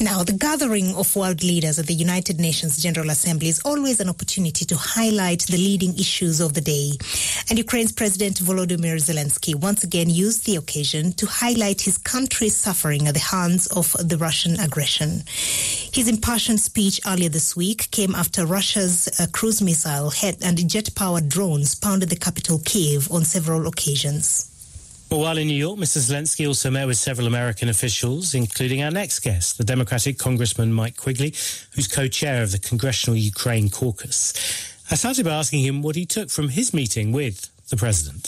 Now, the gathering of world leaders at the United Nations General Assembly is always an opportunity to highlight the leading issues of the day. And Ukraine's President Volodymyr Zelensky once again used the occasion to highlight his country's suffering at the hands of the Russian aggression. His impassioned speech earlier this week came after Russia's cruise missile and jet-powered drones pounded the capital Kyiv on several occasions. Well, while in New York, Mr. Zelensky also met with several American officials, including our next guest, the Democratic Congressman Mike Quigley, who's co-chair of the Congressional Ukraine Caucus. I started by asking him what he took from his meeting with the president.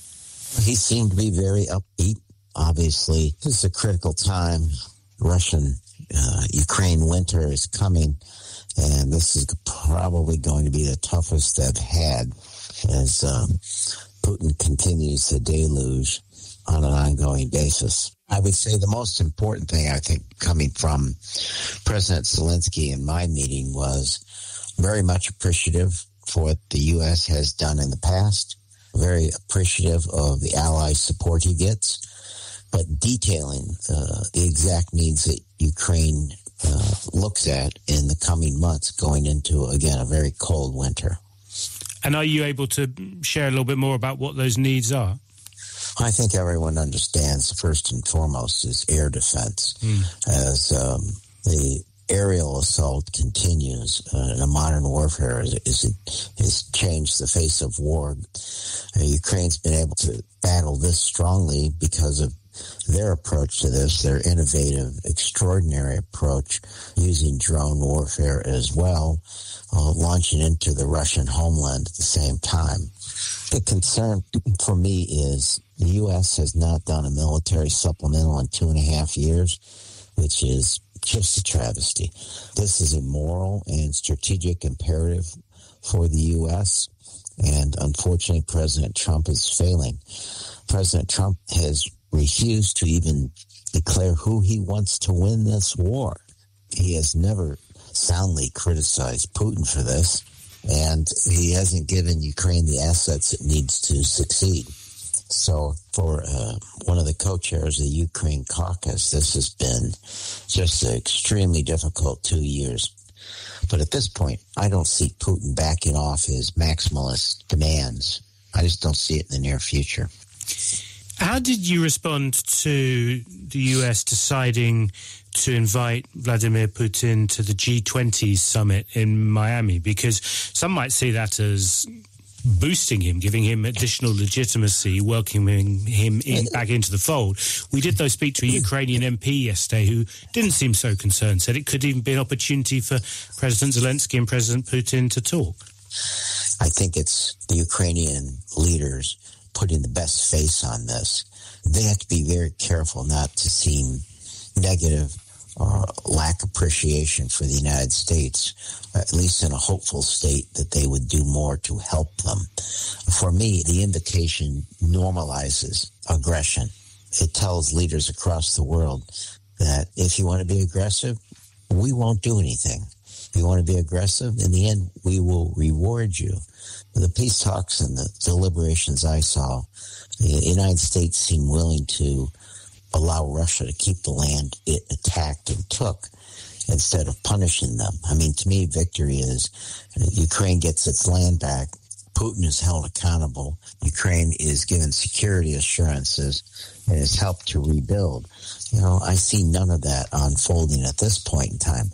He seemed to be very upbeat. Obviously, this is a critical time. Russian-Ukraine winter is coming, and this is probably going to be the toughest they've had as Putin continues the deluge on an ongoing basis. I would say the most important thing, I think, coming from President Zelensky in my meeting was very much appreciative for what the U.S. has done in the past, very appreciative of the ally support he gets, but detailing the exact needs that Ukraine looks at in the coming months going into, again, a very cold winter. And are you able to share a little bit more about what those needs are? I think everyone understands first and foremost is air defense. As the aerial assault continues, the modern warfare has changed the face of war. Ukraine's been able to battle this strongly because of their approach to this, their innovative, extraordinary approach using drone warfare as well, launching into the Russian homeland at the same time. The concern for me is the U.S. has not done a military supplemental in 2.5 years, which is just a travesty. This is a moral and strategic imperative for the U.S., and unfortunately, President Trump is failing. President Trump has refused to even declare who he wants to win this war. He has never soundly criticized Putin for this, and he hasn't given Ukraine the assets it needs to succeed. So for one of the co-chairs of the Ukraine caucus, this has been just an extremely difficult 2 years. But at this point, I don't see Putin backing off his maximalist demands. I just don't see it in the near future. How did you respond to the U.S. deciding to invite Vladimir Putin to the G20 summit in Miami? Because some might see that as boosting him, giving him additional legitimacy, welcoming him back into the fold. We did, though, speak to a Ukrainian MP yesterday who didn't seem so concerned, said it could even be an opportunity for President Zelensky and President Putin to talk. I think it's the Ukrainian leaders putting the best face on this. They have to be very careful not to seem negative or lack appreciation for the United States, at least in a hopeful state that they would do more to help them. For me, the invitation normalizes aggression. It tells leaders across the world that if you want to be aggressive, we won't do anything. If you want to be aggressive, in the end, we will reward you. The peace talks and the deliberations I saw, the United States seemed willing to allow Russia to keep the land it attacked and took instead of punishing them. I mean, to me, victory is Ukraine gets its land back. Putin is held accountable. Ukraine is given security assurances and is helped to rebuild. I see none of that unfolding at this point in time.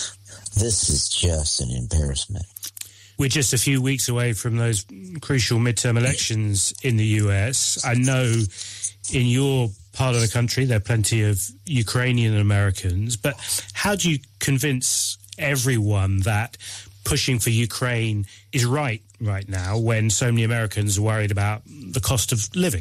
This is just an embarrassment. We're just a few weeks away from those crucial midterm elections in the US. I know in your part of the country there are plenty of Ukrainian Americans, but how do you convince everyone that pushing for Ukraine is right now when so many Americans are worried about the cost of living?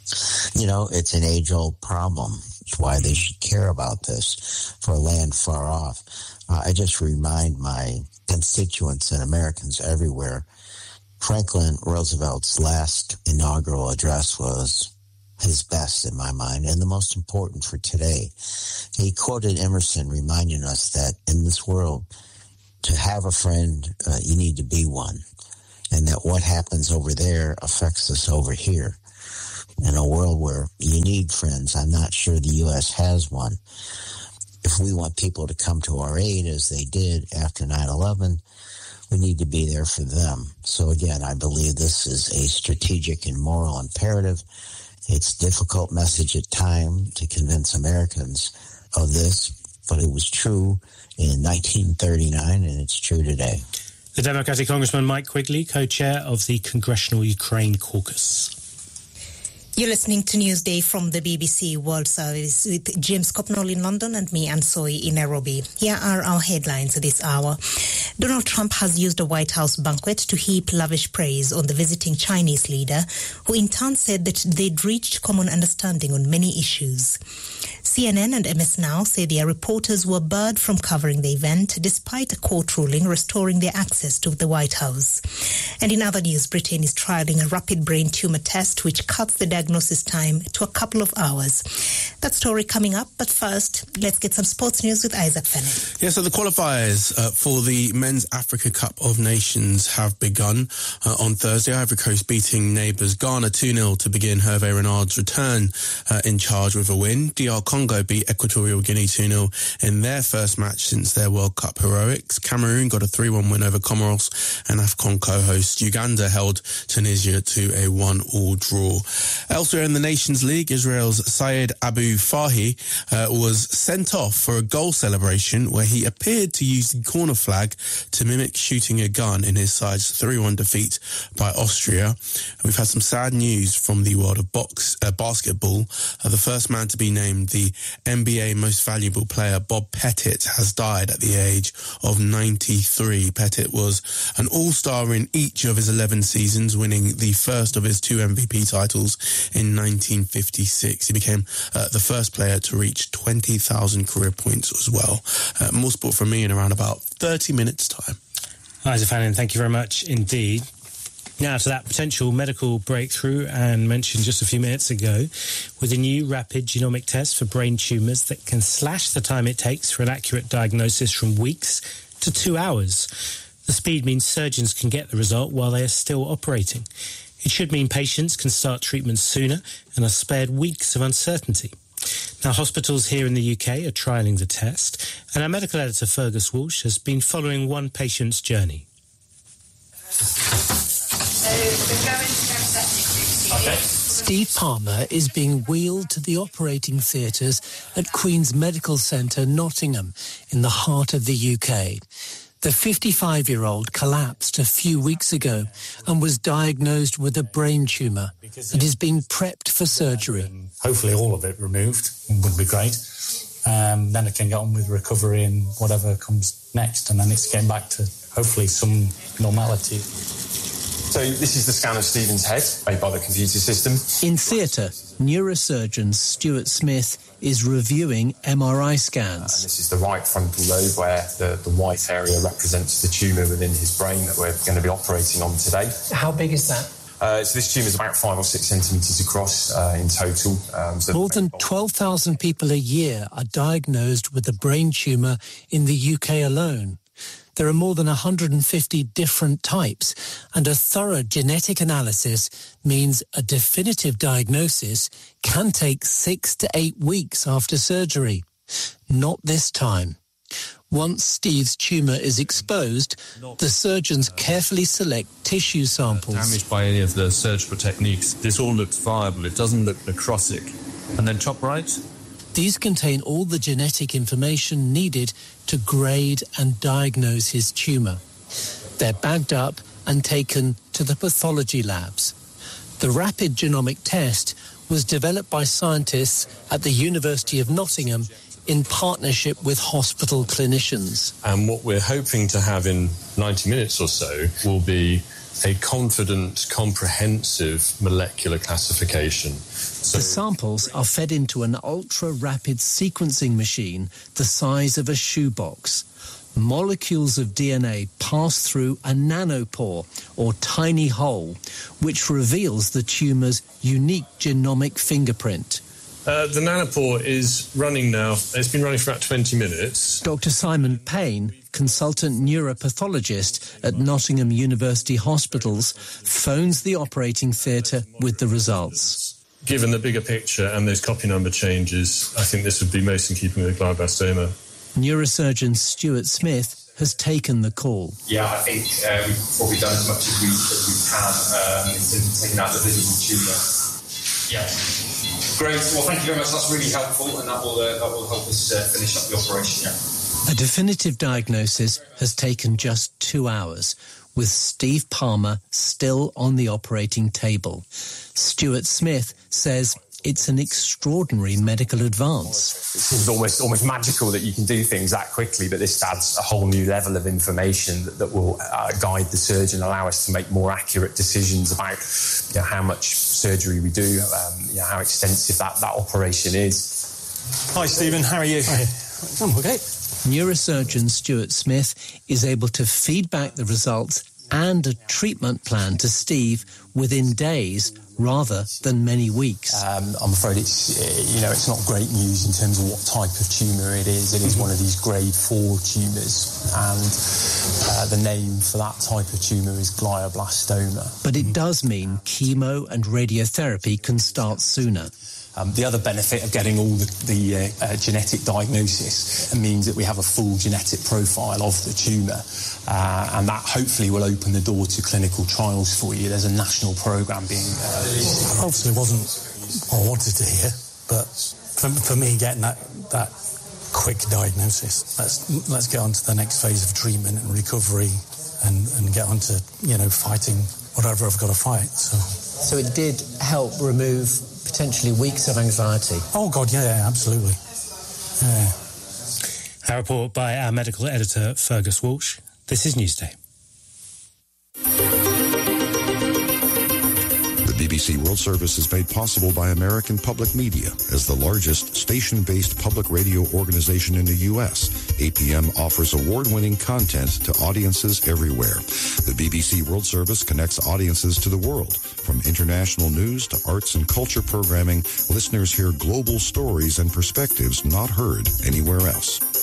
It's an age-old problem. It's why they should care about this for a land far off. I just remind my constituents and Americans everywhere, Franklin Roosevelt's last inaugural address was his best in my mind and the most important for today. He quoted Emerson reminding us that in this world, to have a friend, you need to be one, and that what happens over there affects us over here. In a world where you need friends, I'm not sure the U.S. has one. If If we want people to come to our aid as they did after 9/11, we need to be there for them. So again, I believe this is a strategic and moral imperative. It's a difficult message at time to convince Americans of this, but it was true in 1939 and it's true today. The Democratic Congressman Mike Quigley, co-chair of the Congressional Ukraine Caucus. You're listening to Newsday from the BBC World Service with James Copnall in London and me, Ansoi, in Nairobi. Here are our headlines this hour. Donald Trump has used a White House banquet to heap lavish praise on the visiting Chinese leader, who in turn said that they'd reached common understanding on many issues. CNN and MS Now say their reporters were barred from covering the event despite a court ruling restoring their access to the White House. And in other news, Britain is trialling a rapid brain tumour test which cuts the diagnosis time to a couple of hours. That story coming up, but first, let's get some sports news with Isaac Fenner. Yeah, so the qualifiers for the Men's Africa Cup of Nations have begun on Thursday. Ivory Coast beating neighbours Ghana 2-0 to begin Hervé Renard's return in charge with a win. DR Congo beat Equatorial Guinea 2-0 in their first match since their World Cup heroics. Cameroon got a 3-1 win over Comoros, and AFCON co-host Uganda held Tunisia to a 1-1 draw. Elsewhere in the Nations League, Israel's Syed Abu Fahi was sent off for a goal celebration where he appeared to use the corner flag to mimic shooting a gun in his side's 3-1 defeat by Austria. We've had some sad news from the world of basketball. The first man to be named the NBA Most Valuable Player, Bob Pettit, has died at the age of 93. Pettit was an all-star in each of his 11 seasons, winning the first of his 2 MVP titles in 1956. He became the first player to reach 20,000 career points as well. More sport from me in around about 30 minutes' time. Isaac Fannin, thank you very much indeed. Now to that potential medical breakthrough and mentioned just a few minutes ago, with a new rapid genomic test for brain tumours that can slash the time it takes for an accurate diagnosis from weeks to 2 hours. The speed means surgeons can get the result while they are still operating. It should mean patients can start treatment sooner and are spared weeks of uncertainty. Now, hospitals here in the UK are trialling the test, and our medical editor Fergus Walsh has been following one patient's journey. Steve Palmer is being wheeled to the operating theatres at Queen's Medical Centre, Nottingham, in the heart of the UK. The 55-year-old collapsed a few weeks ago and was diagnosed with a brain tumour and is being prepped for surgery. Hopefully all of it removed would be great. Then I can get on with recovery and whatever comes next, and then it's getting back to hopefully some normality. So this is the scan of Stephen's head made by the computer system. In theatre, neurosurgeon Stuart Smith is reviewing MRI scans. And this is the right frontal lobe where the white area represents the tumour within his brain that we're going to be operating on today. How big is that? So this tumour is about 5 or 6 centimetres across in total. More than 12,000 people a year are diagnosed with a brain tumour in the UK alone. There are more than 150 different types, and a thorough genetic analysis means a definitive diagnosis can take 6 to 8 weeks after surgery. Not this time. Once Steve's tumour is exposed, the surgeons carefully select tissue samples. Damaged by any of the surgical techniques. This all looks viable. It doesn't look necrotic. And then top right. These contain all the genetic information needed to grade and diagnose his tumour. They're bagged up and taken to the pathology labs. The rapid genomic test was developed by scientists at the University of Nottingham in partnership with hospital clinicians. And what we're hoping to have in 90 minutes or so will be a confident, comprehensive molecular classification. The samples are fed into an ultra-rapid sequencing machine the size of a shoebox. Molecules of DNA pass through a nanopore, or tiny hole, which reveals the tumour's unique genomic fingerprint. The nanopore is running now. It's been running for about 20 minutes. Dr. Simon Payne, consultant neuropathologist at Nottingham University Hospitals, phones the operating theatre with the results. Given the bigger picture and those copy number changes, I think this would be most in keeping with glioblastoma. Neurosurgeon Stuart Smith has taken the call. Yeah, I think we've probably done as much as we can in terms of taking out the visible tumour. Yeah. Great. Well, thank you very much. That's really helpful, and that will help us finish up the operation. Yeah. A definitive diagnosis has taken just 2 hours, with Steve Palmer still on the operating table. Stuart Smith says it's an extraordinary medical advance. It seems almost magical that you can do things that quickly, but this adds a whole new level of information that will guide the surgeon, allow us to make more accurate decisions about how much surgery we do, how extensive that operation is. Hi, Stephen. How are you? Hi. I'm okay. Neurosurgeon Stuart Smith is able to feed back the results and a treatment plan to Steve within days rather than many weeks. I'm afraid it's not great news in terms of what type of tumour it is. It is one of these grade 4 tumours, and the name for that type of tumour is glioblastoma. But it does mean chemo and radiotherapy can start sooner. The other benefit of getting all the genetic diagnosis means that we have a full genetic profile of the tumour, and that hopefully will open the door to clinical trials for you. There's a national programme being... Obviously it wasn't what I wanted to hear, but for me getting that quick diagnosis, let's get on to the next phase of treatment and recovery and get on to, fighting whatever I've got to fight. So it did help remove potentially weeks of anxiety? Oh, God, yeah, absolutely. Yeah. Our report by our medical editor, Fergus Walsh. This is Newsday. The BBC World Service is made possible by American Public Media. As the largest station-based public radio organization in the U.S., APM offers award-winning content to audiences everywhere. The BBC World Service connects audiences to the world. From international news to arts and culture programming, listeners hear global stories and perspectives not heard anywhere else.